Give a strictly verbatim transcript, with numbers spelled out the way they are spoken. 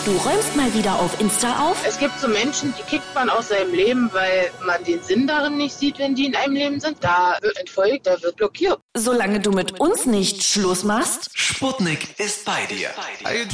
Du räumst mal wieder auf Insta auf? Es gibt so Menschen, die kickt man aus seinem Leben, weil man den Sinn darin nicht sieht, wenn die in einem Leben sind. Da wird entfolgt, da wird blockiert. Solange du mit uns nicht Schluss machst, Sputnik ist bei dir.